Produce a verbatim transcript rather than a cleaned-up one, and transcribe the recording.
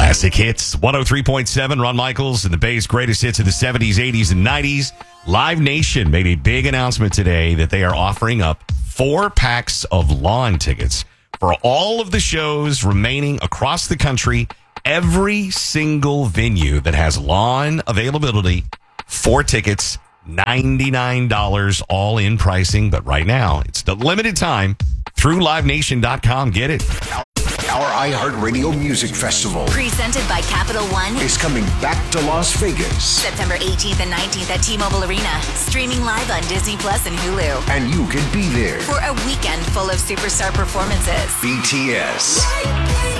Classic hits. one oh three point seven, Ron Michaels and the Bay's greatest hits of the seventies, eighties, and nineties. Live Nation made a big announcement today that they are offering up four packs of lawn tickets for all of the shows remaining across the country. Every single venue that has lawn availability, four tickets, ninety-nine dollars all in pricing. But right now, it's the limited time through live nation dot com. Get it. Our iHeartRadio Music Festival, presented by Capital One, is coming back to Las Vegas. September eighteenth and nineteenth at T-Mobile Arena. Streaming live on Disney Plus and Hulu. And you can be there for a weekend full of superstar performances. B T S,